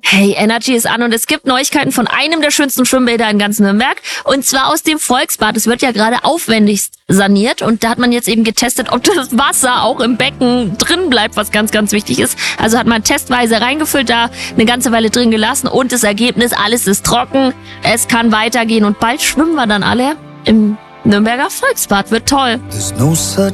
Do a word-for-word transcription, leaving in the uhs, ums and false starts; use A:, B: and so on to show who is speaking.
A: Hey, Energy ist an und es gibt Neuigkeiten von einem der schönsten Schwimmbäder in ganz Nürnberg. Und zwar aus dem Volksbad. Es wird ja gerade aufwendigst saniert und da hat man jetzt eben getestet, ob das Wasser auch im Becken drin bleibt, was ganz, ganz wichtig ist. Also hat man testweise reingefüllt, da eine ganze Weile drin gelassen und das Ergebnis, alles ist trocken. Es kann weitergehen und bald schwimmen wir dann alle im Nürnberger Volksbad. Wird toll.